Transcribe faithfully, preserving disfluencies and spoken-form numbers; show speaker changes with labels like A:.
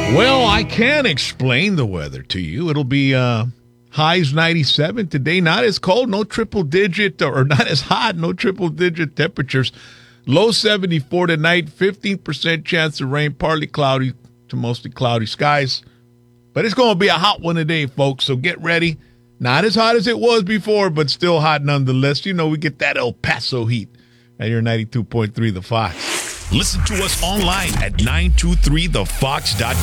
A: Well, I can explain the weather to you. It'll be uh, highs ninety-seven today. Not as cold, no triple digit, or not as hot, no triple digit temperatures. Low seventy-four tonight, fifteen percent chance of rain, partly cloudy to mostly cloudy skies. But it's going to be a hot one today, folks, so get ready. Not as hot as it was before, but still hot nonetheless. You know, we get that El Paso heat at your ninety-two point three The Fox.
B: Listen to us online at nine two three the fox dot